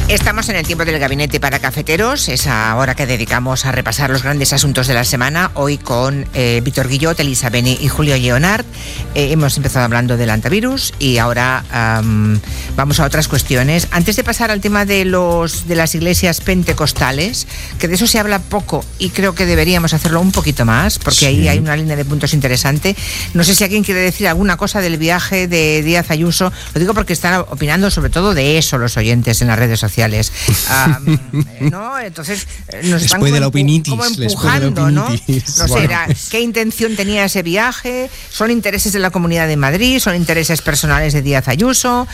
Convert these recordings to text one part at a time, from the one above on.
Estamos en el tiempo del gabinete para cafeteros, esa hora que dedicamos a repasar los grandes asuntos de la semana, hoy con Víctor Guillot, Elisa Beni y Julio Lleonart. Hemos empezado hablando del antivirus y ahora vamos a otras cuestiones. Antes de pasar al tema de las iglesias pentecostales, que de eso se habla poco y creo que deberíamos hacerlo un poquito más, porque sí, ahí hay una línea de puntos interesante. No sé si alguien quiere decir alguna cosa del viaje de Díaz Ayuso. Lo digo porque están opinando sobre todo de eso los oyentes en las redes sociales. ¿No? Entonces nos están como empujando, ¿no? No sé, ¿qué intención tenía ese viaje? ¿Son intereses de la Comunidad de Madrid? ¿Son intereses personales de Díaz Ayuso?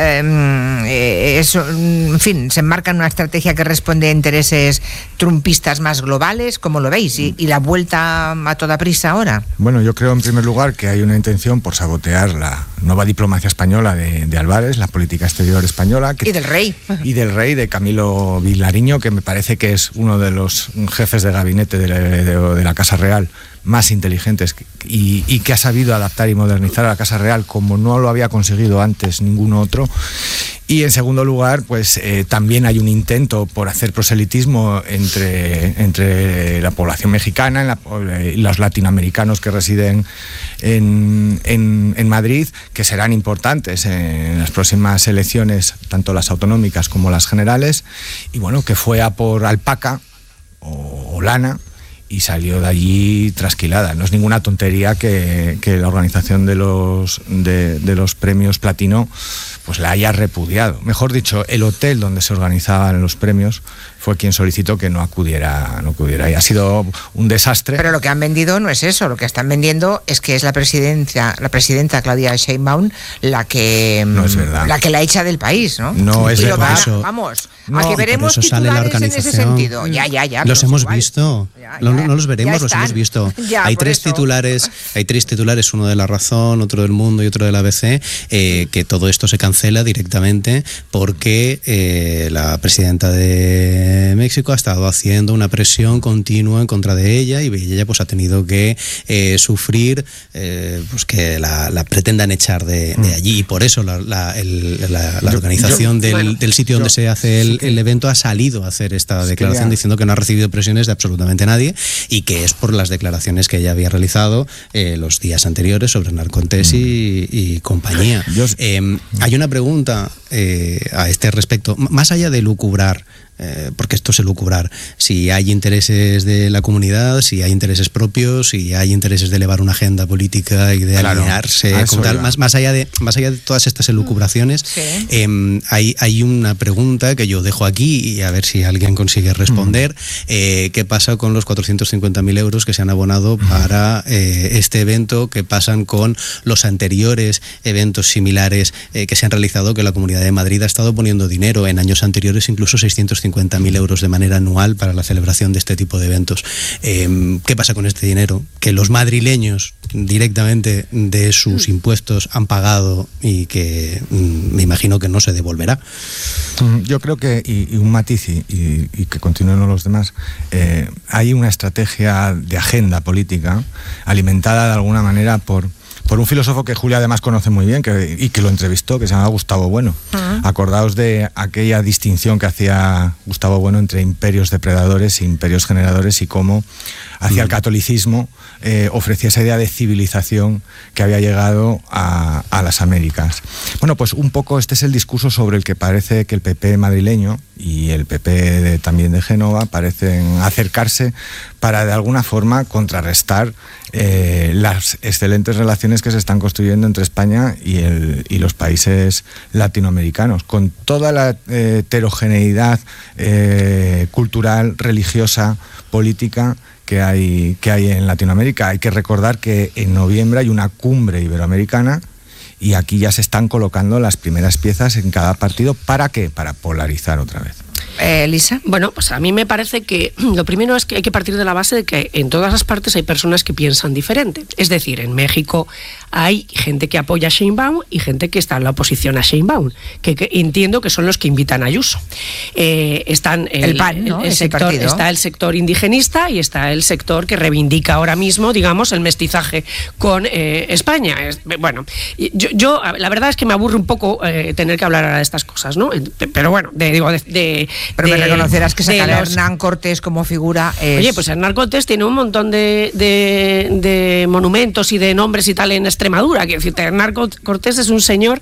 En fin, se enmarca en una estrategia que responde a intereses trumpistas más globales. ¿Cómo lo veis? ¿Y la vuelta a toda prisa ahora? Bueno, yo creo en primer lugar que hay una intención por sabotear la nueva diplomacia española de Álvarez, la política exterior española. Y del rey. Y del rey, de Camilo Vilariño, que me parece que es uno de los jefes de gabinete de la Casa Real más inteligentes y que ha sabido adaptar y modernizar a la Casa Real como no lo había conseguido antes ningún otro. Y en segundo lugar, pues también hay un intento por hacer proselitismo entre la población mexicana y los latinoamericanos que residen en Madrid, que serán importantes en las próximas elecciones, tanto las autonómicas como las generales, y bueno, que fue a por alpaca o lana y salió de allí trasquilada. No es ninguna tontería que la organización de los premios Platino pues la haya repudiado. Mejor dicho, el hotel donde se organizaban los premios fue quien solicitó que no acudiera y ha sido un desastre. Pero lo que han vendido no es eso, lo que están vendiendo es que es la presidenta Claudia Sheinbaum la que no es verdad, la que la echa del país, ¿no? No es verdad. Vamos, aquí veremos titulares en ese sentido. Ya. Los hemos visto. No los veremos, los hemos visto. Hay tres titulares, uno de La Razón, otro del Mundo y otro de la ABC, que todo esto se cancela directamente porque la presidenta de México ha estado haciendo una presión continua en contra de ella y ella pues ha tenido que sufrir pues que la pretendan echar de allí, y por eso la organización del sitio donde se hace el evento ha salido a hacer esta declaración diciendo que no ha recibido presiones de absolutamente nadie y que es por las declaraciones que ella había realizado los días anteriores sobre Narcontés y compañía. Hay una pregunta a este respecto, más allá de lucubrar, porque esto es lucubrar, si hay intereses de la comunidad, si hay intereses propios, si hay intereses de elevar una agenda política y de alinearse con tal, más allá de todas estas elucubraciones, hay una pregunta que yo dejo aquí y a ver si alguien consigue responder. ¿Qué pasa con los 450.000 euros que se han abonado para este evento? ¿Qué pasan con los anteriores eventos similares que se han realizado, que la Comunidad de Madrid ha estado poniendo dinero en años anteriores, incluso 650.000 euros de manera anual para la celebración de este tipo de eventos? ¿Qué pasa con este dinero que los madrileños directamente de sus impuestos han pagado y que me imagino que no se devolverá? Yo creo que, y un matiz y que continúen los demás, hay una estrategia de agenda política alimentada de alguna manera por un filósofo que Julia además conoce muy bien y que lo entrevistó, que se llama Gustavo Bueno. Acordaos de aquella distinción que hacía Gustavo Bueno entre imperios depredadores e imperios generadores y cómo hacia el catolicismo ofrecía esa idea de civilización que había llegado a las Américas. Bueno, pues un poco este es el discurso sobre el que parece que el PP madrileño y el PP también de Génova parecen acercarse para de alguna forma contrarrestar las excelentes relaciones que se están construyendo entre España y los países latinoamericanos, con toda la heterogeneidad cultural, religiosa, política que hay en Latinoamérica. Hay que recordar que en noviembre hay una cumbre iberoamericana y aquí ya se están colocando las primeras piezas en cada partido. ¿Para qué? Para polarizar otra vez. Lisa. Bueno, pues a mí me parece que lo primero es que hay que partir de la base de que en todas las partes hay personas que piensan diferente. Es decir, en México hay gente que apoya a Sheinbaum y gente que está en la oposición a Sheinbaum, que entiendo que son los que invitan a Ayuso. Están el PAN, ¿no? el sector, está el sector indigenista y está el sector que reivindica ahora mismo, digamos, el mestizaje con España. Bueno, yo la verdad es que me aburre un poco tener que hablar ahora de estas cosas, ¿no? Pero bueno, pero me reconocerás que sacar a Hernán Cortés como figura es... Oye, pues Hernán Cortés tiene un montón de monumentos y de nombres y tal en Extremadura. Quiero decirte, Hernán Cortés es un señor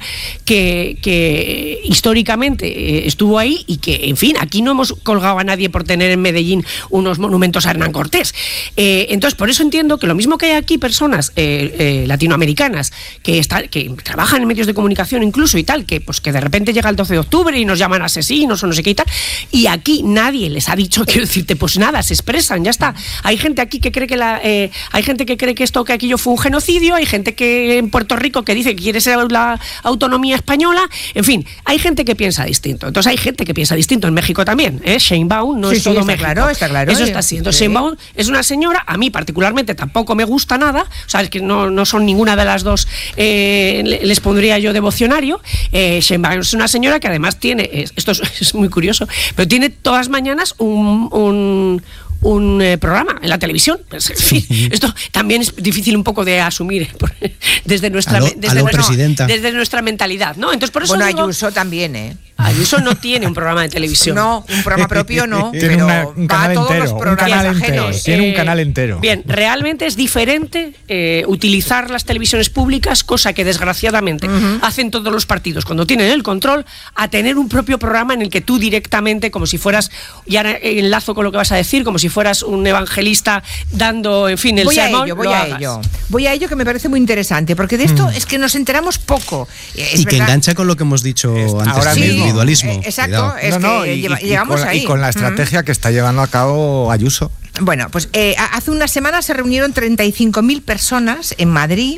que históricamente estuvo ahí y que, en fin, aquí no hemos colgado a nadie por tener en Medellín unos monumentos a Hernán Cortés. Entonces, por eso entiendo que lo mismo que hay aquí personas latinoamericanas que trabajan en medios de comunicación incluso y tal, que de repente llega el 12 de octubre y nos llaman asesinos o no sé qué y tal, y aquí nadie les ha dicho, quiero decirte, pues nada, se expresan, ya está. Hay gente aquí que cree que esto, que aquello fue un genocidio, hay gente que en Puerto Rico que dice que quiere ser la autonomía española, en fin, hay gente que piensa distinto. Entonces hay gente que piensa distinto en México también, Sheinbaum no es todo está México. Claro, está claro. Eso está así. Entonces Sheinbaum es una señora, a mí particularmente tampoco me gusta nada, o sea, es que no son ninguna de las dos, les pondría yo devocionario. Sheinbaum es una señora que además tiene, esto es muy curioso, pero tiene todas las mañanas un programa en la televisión. Pues, en fin, esto también es difícil un poco de asumir desde nuestra mentalidad, ¿no? Entonces, por eso bueno, Ayuso también, Ayuso no tiene un programa de televisión. No, un programa propio no, tiene pero un va canal a todos entero, los programas ajenos. Tiene un canal entero. Bien, realmente es diferente utilizar las televisiones públicas, cosa que desgraciadamente hacen todos los partidos cuando tienen el control, a tener un propio programa en el que tú directamente, como si fueras, ya enlazo con lo que vas a decir, como si fueras un evangelista dando, en fin, el sermón. Voy a ello, que me parece muy interesante, porque de esto es que nos enteramos poco. Y que engancha con lo que hemos dicho antes ahora mismo. Individualismo. Exacto, llegamos ahí. Y con la estrategia que está llevando a cabo Ayuso. Bueno, pues hace unas semanas se reunieron 35.000 personas en Madrid.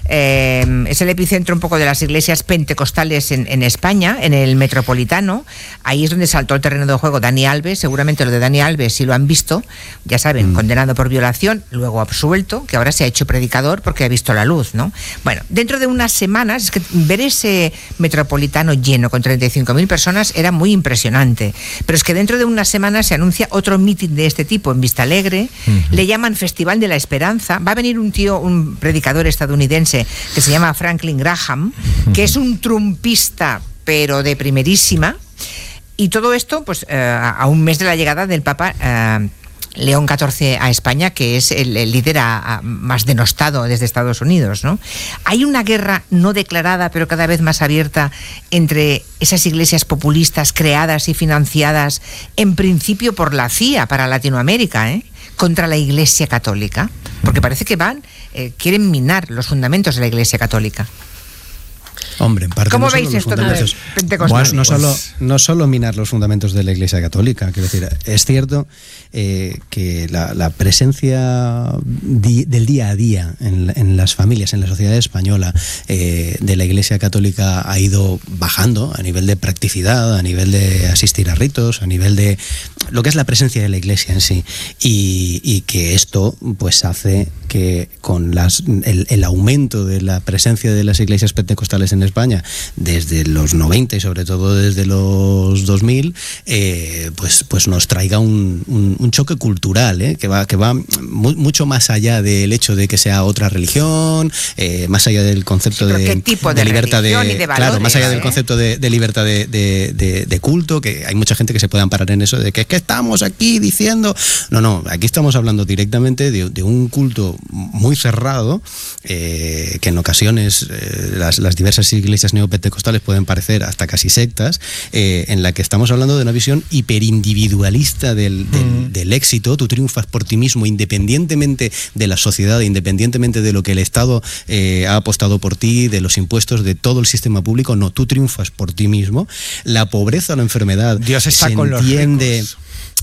Es el epicentro un poco de las iglesias pentecostales en España, en el Metropolitano. Ahí es donde saltó el terreno de juego Dani Alves. Seguramente lo de Dani Alves, si lo han visto, ya saben, condenado por violación, luego absuelto, que ahora se ha hecho predicador porque ha visto la luz, ¿no? Bueno, dentro de unas semanas, es que ver ese Metropolitano lleno con 35.000 personas era muy impresionante. Pero es que dentro de unas semanas se anuncia otro mitin de este tipo en Vista Alegre. Le llaman Festival de la Esperanza. Va a venir un predicador estadounidense que se llama Franklin Graham, que es un trumpista pero de primerísima, y todo esto pues a un mes de la llegada del Papa León XIV a España, que es el líder más denostado desde Estados Unidos, ¿no? Hay una guerra no declarada pero cada vez más abierta entre esas iglesias populistas creadas y financiadas en principio por la CIA para Latinoamérica, contra la Iglesia Católica, porque parece que quieren minar los fundamentos de la Iglesia Católica. Hombre, en parte ¿Cómo no veis solo esto? Bueno, no solo minar los fundamentos de la Iglesia Católica, quiero decir, es cierto que la presencia del día a día en las familias, en la sociedad española, de la Iglesia Católica ha ido bajando a nivel de practicidad, a nivel de asistir a ritos, a nivel de lo que es la presencia de la Iglesia en sí, y que esto pues hace que con el aumento de la presencia de las iglesias pentecostales en España desde los 90 y sobre todo desde los 2000, pues nos traiga un choque cultural, que va mucho más allá del hecho de que sea otra religión, más allá del concepto de libertad de valores, claro, más allá del concepto de libertad de culto, que hay mucha gente que se puede amparar en eso de que es que estamos aquí diciendo no, aquí estamos hablando directamente de un culto muy cerrado, que en ocasiones las diversas iglesias neopentecostales pueden parecer hasta casi sectas, en la que estamos hablando de una visión hiperindividualista del éxito. Tú triunfas por ti mismo independientemente de la sociedad, independientemente de lo que el Estado ha apostado por ti, de los impuestos, de todo el sistema público. No, tú triunfas por ti mismo. La pobreza o la enfermedad Dios está se con entiende. Los ricos.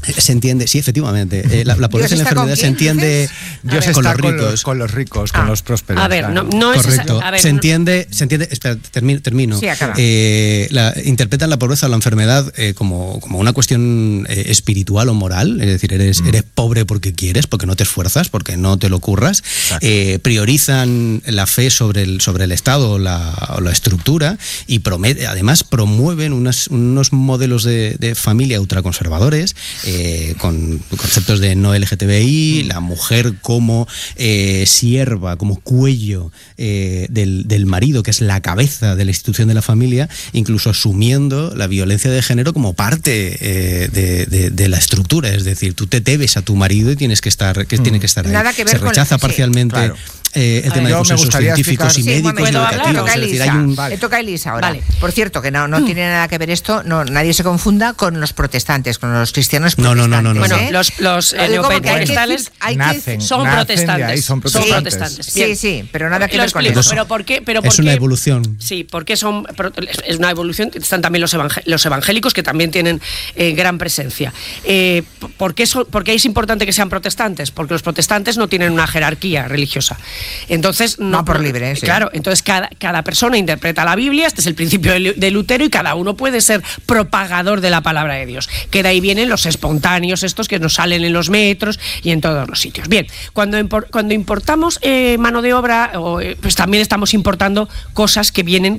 Se entiende, sí, efectivamente. La pobreza y la enfermedad se entiende con los ricos. Con los ricos, con los prósperos. A ver, claro. no correcto. es... A ver, se entiende, espera, termino. Sí, acaba. Interpretan la pobreza o la enfermedad como una cuestión espiritual o moral, es decir, eres pobre porque quieres, porque no te esfuerzas, porque no te lo curras. Priorizan la fe sobre el Estado o la estructura y además promueven unos modelos de familia ultraconservadores, con conceptos de no LGTBI, la mujer como sierva, como cuello del marido, que es la cabeza de la institución de la familia, incluso asumiendo la violencia de género como parte de la estructura. Es decir, tú te debes a tu marido y tienes que estar ahí. Nada que ver se rechaza parcialmente. Claro. El tema de consensos científicos y médicos y educativos. Le toca a Elisa ahora. Vale. Por cierto, que no tiene nada que ver esto, nadie se confunda con los protestantes, con los cristianos protestantes. No. Bueno, los neopentecostales son protestantes. Sí, pero nada que ver con eso. Pero ¿por qué? Es una evolución. Sí, porque es una evolución. Están también los evangélicos, que también tienen gran presencia. ¿Por qué es importante que sean protestantes? Porque los protestantes no tienen una jerarquía religiosa. Entonces, no por libre, sí. Claro, entonces cada persona interpreta la Biblia, este es el principio de Lutero, y cada uno puede ser propagador de la palabra de Dios. Que de ahí vienen los espontáneos estos que nos salen en los metros y en todos los sitios. Bien, cuando importamos mano de obra, pues también estamos importando cosas que vienen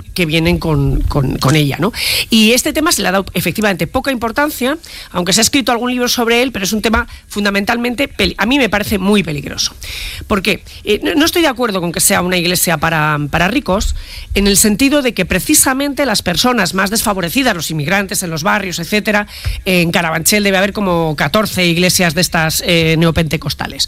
con ella, ¿no? Y este tema se le ha dado efectivamente poca importancia, aunque se ha escrito algún libro sobre él, pero es un tema fundamentalmente, a mí me parece muy peligroso. ¿Por qué? No estoy de acuerdo con que sea una iglesia para ricos, en el sentido de que precisamente las personas más desfavorecidas, los inmigrantes en los barrios, etcétera, en Carabanchel debe haber como 14 iglesias de estas neopentecostales.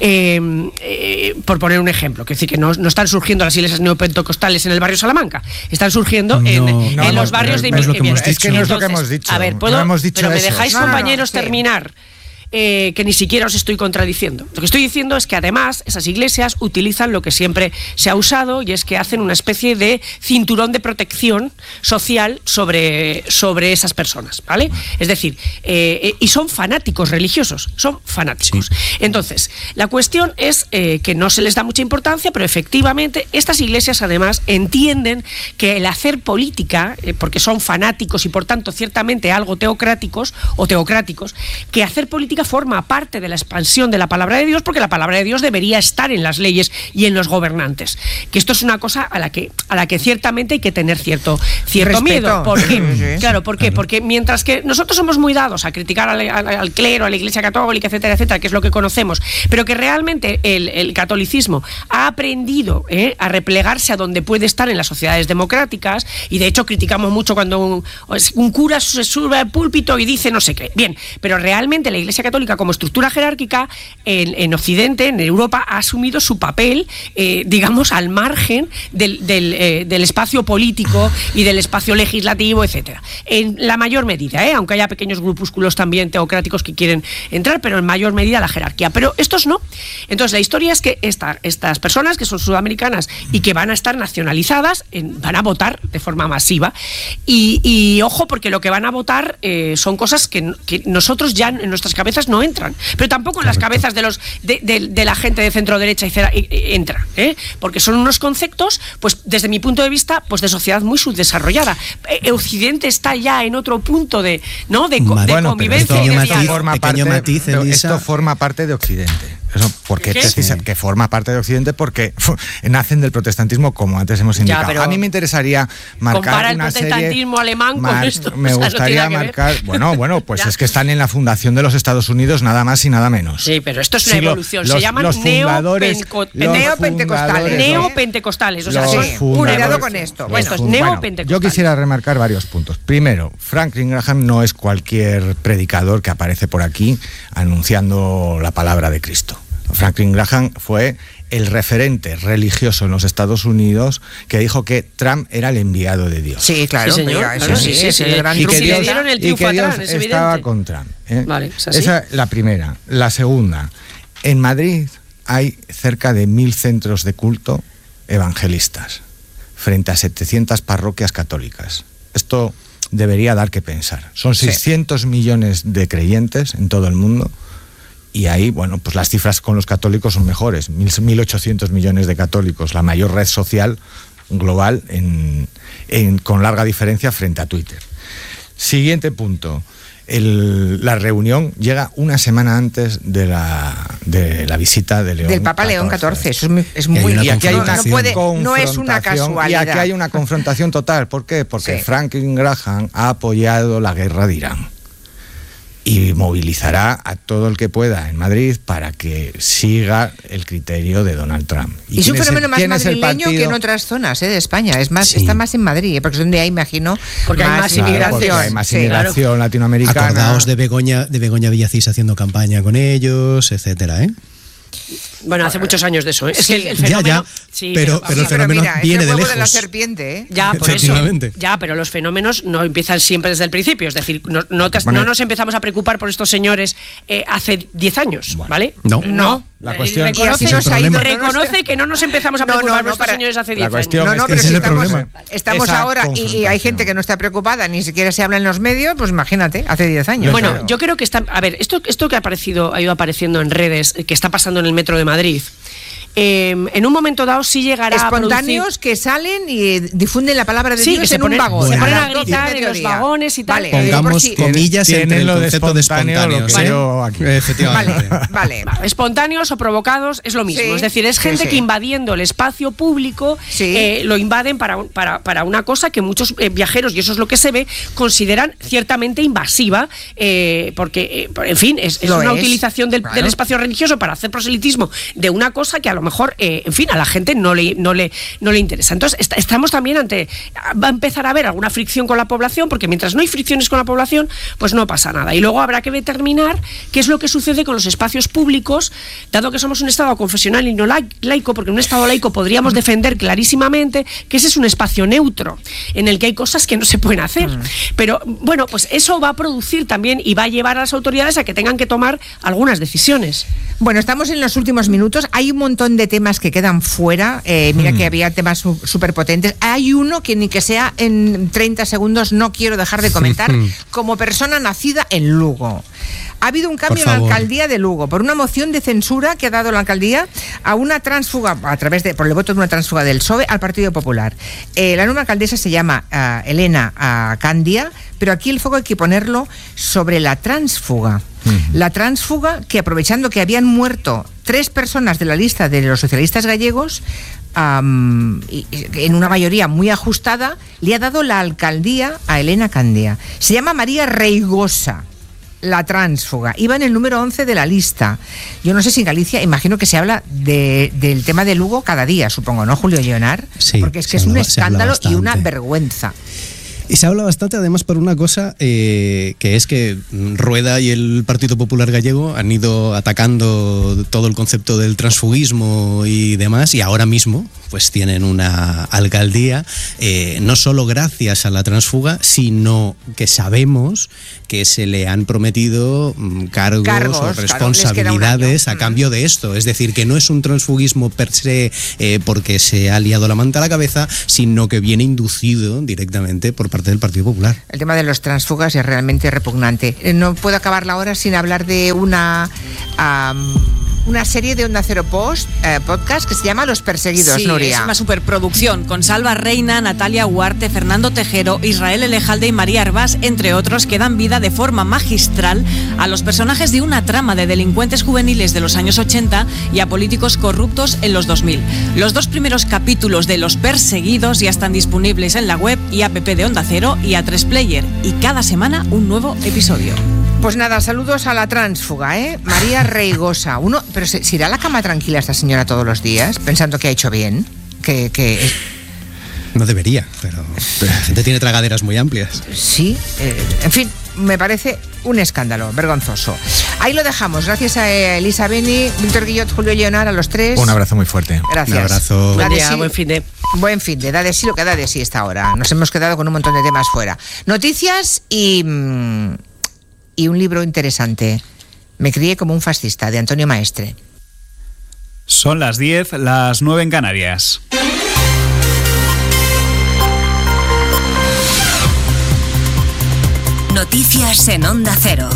Por poner un ejemplo, que decir que no están surgiendo las iglesias neopentecostales en el barrio Salamanca, están surgiendo en los barrios de inmigrantes. Es que no es lo que hemos dicho. A ver, pero me dejáis, compañeros, terminar. Que ni siquiera os estoy contradiciendo. Lo que estoy diciendo es que además esas iglesias utilizan lo que siempre se ha usado, y es que hacen una especie de cinturón de protección social sobre esas personas, ¿vale? Es decir, y son fanáticos religiosos, son fanáticos. Sí. Entonces, la cuestión es que no se les da mucha importancia, pero efectivamente estas iglesias además entienden que el hacer política, porque son fanáticos y por tanto ciertamente algo teocráticos, que hacer política forma parte de la expansión de la palabra de Dios, porque la palabra de Dios debería estar en las leyes y en los gobernantes. Que esto es una cosa a la que ciertamente hay que tener cierto miedo. ¿Por qué? Claro, ¿por qué? Porque mientras que nosotros somos muy dados a criticar al clero, a la Iglesia Católica, etcétera, etcétera, que es lo que conocemos, pero que realmente el catolicismo ha aprendido a replegarse a donde puede estar en las sociedades democráticas, y de hecho criticamos mucho cuando un cura se sube al púlpito y dice no sé qué. Bien, pero realmente la Iglesia Católica como estructura jerárquica en Occidente, en Europa, ha asumido su papel, digamos, al margen del espacio político y del espacio legislativo, etcétera. En la mayor medida, aunque haya pequeños grupúsculos también teocráticos que quieren entrar, pero en mayor medida la jerarquía. Pero estos no. Entonces la historia es que estas personas que son sudamericanas y que van a estar nacionalizadas, van a votar de forma masiva. Y ojo, porque lo que van a votar son cosas que nosotros ya en nuestras cabezas no entran, pero tampoco en las cabezas de la gente de centro derecha entra, porque son unos conceptos, pues desde mi punto de vista, pues de sociedad muy subdesarrollada. Occidente está ya en otro punto de convivencia. Esto forma parte de Occidente. Eso, porque que forma parte de Occidente, porque nacen del protestantismo, como antes hemos indicado. A mí me interesaría marcar compara el protestantismo alemán con esto. Me gustaría marcar, bueno, pues es que están en la fundación de los Estados Unidos, nada más y nada menos. Sí, pero esto es una evolución. Se llaman neopentecostales. O sea, cuidado con esto. Esto es neopentecostales. Yo quisiera remarcar varios puntos. Primero, Franklin Graham no es cualquier predicador que aparece por aquí anunciando la palabra de Cristo. Franklin Graham fue el referente religioso en los Estados Unidos que dijo que Trump era el enviado de Dios. Sí, claro. Sí, señor. Y que Dios estaba con Trump. Vale, esa es la primera. La segunda, en Madrid hay cerca de 1.000 centros de culto evangelistas frente a 700 parroquias católicas. Esto debería dar que pensar. Son 600 millones de creyentes en todo el mundo. Y ahí, bueno, pues las cifras con los católicos son mejores. 1.800 millones de católicos, la mayor red social global con larga diferencia frente a Twitter. Siguiente punto. La reunión llega una semana antes de la visita de León del Papa XIV. León XIV. Eso es muy... Y aquí hay no es una casualidad. Y aquí hay una confrontación total. ¿Por qué? Porque Franklin Graham ha apoyado la guerra de Irán. Y movilizará a todo el que pueda en Madrid para que siga el criterio de Donald Trump. Y es un fenómeno más madrileño que en otras zonas de España. Es más, está más en Madrid, porque es donde hay, imagino, porque hay más inmigración. Porque hay más inmigración latinoamericana. Acordaos de Begoña Villacís haciendo campaña con ellos, etcétera, ¿eh? Bueno, hace muchos años de eso, ¿eh? Es que el fenómeno... pero el fenómeno viene de lejos. De la serpiente, ¿eh? Ya, por eso. Ya, pero los fenómenos no empiezan siempre desde el principio. Es decir, no nos empezamos a preocupar por estos señores hace 10 años, ¿vale? No. La cuestión reconoce que no nos empezamos a preocupar por estos señores hace 10 años. No, pero si estamos ahora y hay gente que no está preocupada, ni siquiera se habla en los medios, pues imagínate, hace 10 años. Bueno, yo creo que está... A ver, esto que ha ido apareciendo en redes, que está pasando en el metro de Madrid, en un momento dado sí llegará espontáneos a producir... que salen y difunden la palabra de Dios en un vagón. Se ponen a gritar en los vagones y tal. Vale, pongamos comillas entre el concepto de espontáneos. Efectivamente. Vale. Espontáneos o provocados es lo mismo. Es decir, es gente que invadiendo el espacio público lo invaden para una cosa que muchos viajeros, y eso es lo que se ve, consideran ciertamente invasiva, porque, en fin, es una utilización del espacio religioso para hacer proselitismo de una cosa que a lo mejor, en fin, a la gente no le interesa. Entonces, estamos también va a empezar a haber alguna fricción con la población, porque mientras no hay fricciones con la población, pues no pasa nada. Y luego habrá que determinar qué es lo que sucede con los espacios públicos, dado que somos un Estado confesional y no laico, porque en un Estado laico podríamos defender clarísimamente que ese es un espacio neutro, en el que hay cosas que no se pueden hacer. Pero, bueno, pues eso va a producir también y va a llevar a las autoridades a que tengan que tomar algunas decisiones. Bueno, estamos en los últimos minutos. Hay un montón de temas que quedan fuera. Mira que había temas súper potentes. Hay uno que ni que sea en 30 segundos no quiero dejar de comentar como persona nacida en Lugo. Ha habido un cambio en la alcaldía de Lugo por una moción de censura que ha dado la alcaldía a una tránsfuga, por el voto de una tránsfuga del PSOE al Partido Popular. La nueva alcaldesa se llama Elena Candia, pero aquí el foco hay que ponerlo sobre la tránsfuga. La tránsfuga que, aprovechando que habían muerto 3 personas de la lista de los socialistas gallegos, en una mayoría muy ajustada, le ha dado la alcaldía a Elena Candia. Se llama María Reigosa, la tránsfuga. Iba en el número 11 de la lista. Yo no sé si en Galicia, imagino que se habla del tema de Lugo cada día, supongo, ¿no, Julio Leonard? Sí, porque es que es un escándalo y una vergüenza. Y se habla bastante además por una cosa, que es que Rueda y el Partido Popular Gallego han ido atacando todo el concepto del transfugismo y demás, y ahora mismo pues tienen una alcaldía, no solo gracias a la transfuga, sino que sabemos que se le han prometido cargos o responsabilidades a cambio de esto. Es decir, que no es un transfugismo per se porque se ha liado la manta a la cabeza, sino que viene inducido directamente por parte del Partido Popular. El tema de los transfugas es realmente repugnante. No puedo acabar la hora sin hablar de una serie de Onda Cero podcast que se llama Los Perseguidos, sí, Nuria. Es una superproducción con Salva Reina, Natalia Huarte, Fernando Tejero, Israel Elejalde y María Arbás, entre otros, que dan vida de forma magistral a los personajes de una trama de delincuentes juveniles de los años 80 y a políticos corruptos en los 2000. Los 2 primeros capítulos de Los Perseguidos ya están disponibles en la web y app de Onda Cero y A3 Player, y cada semana un nuevo episodio. Pues nada, saludos a la tránsfuga, María Reigosa. Pero ¿se irá a la cama tranquila esta señora todos los días, pensando que ha hecho bien? No debería, pero la gente tiene tragaderas muy amplias. Sí, en fin, me parece un escándalo, vergonzoso. Ahí lo dejamos. Gracias a Elisa Beni, Víctor Guillot, Julio Leonard, a los 3. Un abrazo muy fuerte. Gracias. Un abrazo. Buen día, buen fin de. Buen fin de. Da de sí lo que da de sí esta hora. Nos hemos quedado con un montón de temas fuera. Noticias y un libro interesante. Me crié como un fascista, de Antonio Maestre. Son las 10, las 9 en Canarias. Noticias en Onda Cero.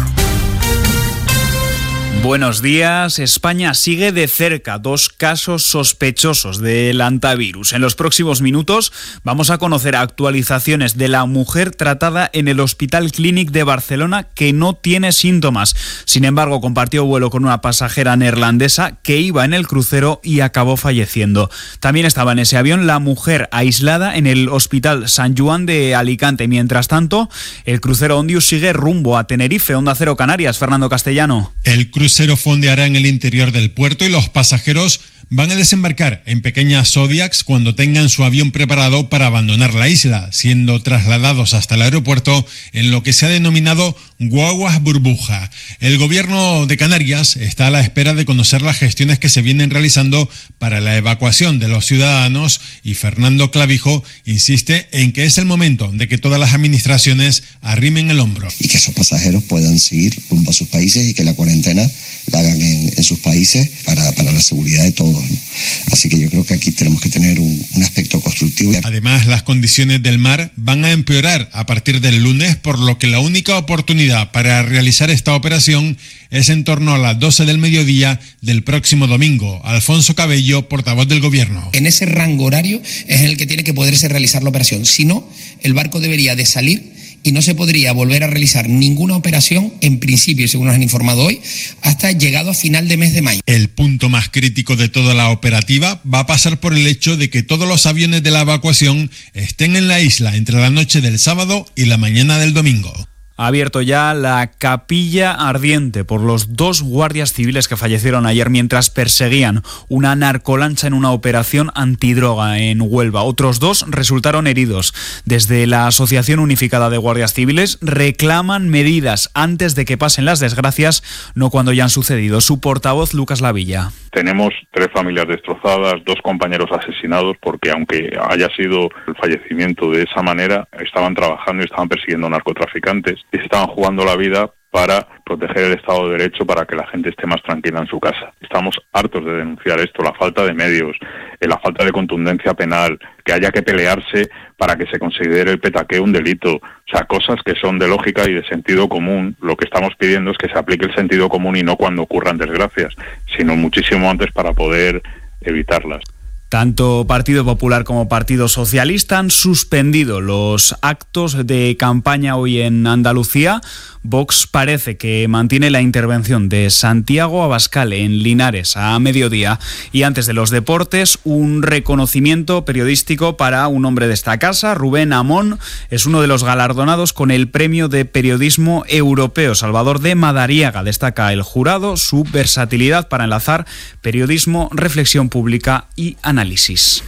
Buenos días. España sigue de cerca 2 casos sospechosos del hantavirus. En los próximos minutos vamos a conocer actualizaciones de la mujer tratada en el Hospital Clínic de Barcelona que no tiene síntomas. Sin embargo, compartió vuelo con una pasajera neerlandesa que iba en el crucero y acabó falleciendo. También estaba en ese avión la mujer aislada en el Hospital Sant Joan de Alicante. Mientras tanto, el crucero Ondius sigue rumbo a Tenerife. Onda Cero Canarias, Fernando Castellano. El crucero fondeará en el interior del puerto y los pasajeros van a desembarcar en pequeñas Zodiacs cuando tengan su avión preparado para abandonar la isla, siendo trasladados hasta el aeropuerto en lo que se ha denominado guaguas burbuja. El gobierno de Canarias está a la espera de conocer las gestiones que se vienen realizando para la evacuación de los ciudadanos y Fernando Clavijo insiste en que es el momento de que todas las administraciones arrimen el hombro. Y que esos pasajeros puedan seguir rumbo a sus países y que la cuarentena la hagan en sus países para la seguridad de todos, ¿no? Así que yo creo que aquí tenemos que tener un aspecto constructivo. Además, las condiciones del mar van a empeorar a partir del lunes, por lo que la única oportunidad para realizar esta operación es en torno a las 12 del mediodía del próximo domingo. Alfonso Cabello, portavoz del gobierno. En ese rango horario es en el que tiene que poderse realizar la operación. Si no, el barco debería de salir y no se podría volver a realizar ninguna operación, en principio, según nos han informado hoy, hasta llegado a final de mes de mayo. El punto más crítico de toda la operativa va a pasar por el hecho de que todos los aviones de la evacuación estén en la isla entre la noche del sábado y la mañana del domingo. Ha abierto ya la capilla ardiente por los 2 guardias civiles que fallecieron ayer mientras perseguían una narcolancha en una operación antidroga en Huelva. Otros 2 resultaron heridos. Desde la Asociación Unificada de Guardias Civiles reclaman medidas antes de que pasen las desgracias, no cuando ya han sucedido. Su portavoz, Lucas Lavilla. Tenemos 3 familias destrozadas, 2 compañeros asesinados, porque aunque haya sido el fallecimiento de esa manera, estaban trabajando y estaban persiguiendo narcotraficantes y se estaban jugando la vida para proteger el Estado de Derecho, para que la gente esté más tranquila en su casa. Estamos hartos de denunciar esto, la falta de medios, la falta de contundencia penal, que haya que pelearse para que se considere el petaqueo un delito. O sea, cosas que son de lógica y de sentido común. Lo que estamos pidiendo es que se aplique el sentido común y no cuando ocurran desgracias, sino muchísimo antes para poder evitarlas. Tanto Partido Popular como Partido Socialista han suspendido los actos de campaña hoy en Andalucía. Vox parece que mantiene la intervención de Santiago Abascal en Linares a mediodía. Y antes de los deportes, un reconocimiento periodístico para un hombre de esta casa. Rubén Amón es uno de los galardonados con el Premio de Periodismo Europeo. Salvador de Madariaga destaca el jurado su versatilidad para enlazar periodismo, reflexión pública y análisis.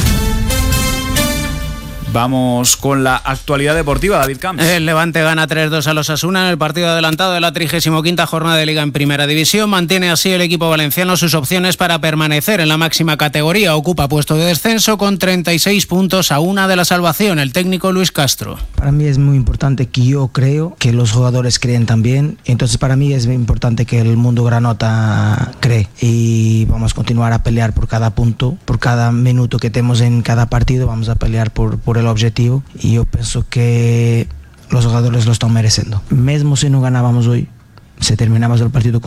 Vamos con la actualidad deportiva, David Camps. El Levante gana 3-2 a los Osasuna en el partido adelantado de la 35ª jornada de Liga en Primera División. Mantiene así el equipo valenciano sus opciones para permanecer en la máxima categoría. Ocupa puesto de descenso con 36 puntos a 1 de la salvación. El técnico Luis Castro. Para mí es muy importante que yo creo que los jugadores creen también. Entonces para mí es muy importante que el mundo granota cree. Y vamos a continuar a pelear por cada punto, por cada minuto que tenemos en cada partido. Vamos a pelear por el objetivo y yo pienso que los jugadores lo están mereciendo. Mesmo si no ganábamos hoy, si terminamos el partido con